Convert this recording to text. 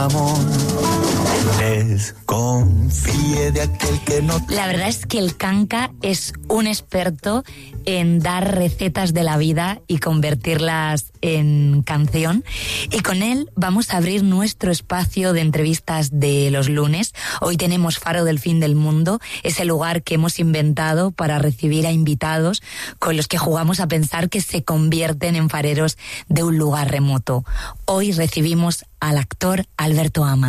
Desconfíe de aquel que no... La verdad es que el Kanka es un experto en dar recetas de la vida y convertirlas en canción. Y con él vamos a abrir nuestro espacio de entrevistas de los lunes. Hoy tenemos Faro del Fin del Mundo, ese lugar que hemos inventado para recibir a invitados con los que jugamos a pensar que se convierten en fareros de un lugar remoto. Hoy recibimos al actor Alberto Amand.